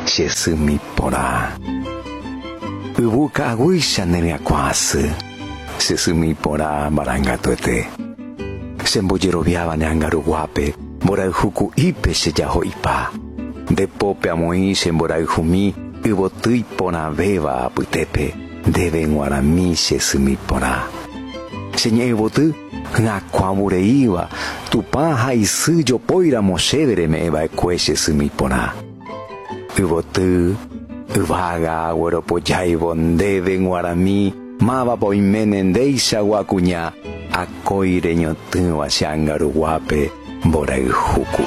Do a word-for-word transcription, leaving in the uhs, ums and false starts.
chesumi porá. Ubuka aguisha neria kwase. Chesumi porá marangatuete. Semboyeroviaba neangaru guape. Borai huku ipe se yaho ipa. De pope amoi semborai humi. Ubotui pona beba aputepe. Debe guarami chesumi porá. Señe botu. Na kwabureiwa tupa haisu yo poira moshedere me eba kweshe sumi pona. Ubotu ubaga woropo jaibon debe guarami maba poimenen deisha wakunya akoire nyotu wa shangaru guape borai huku.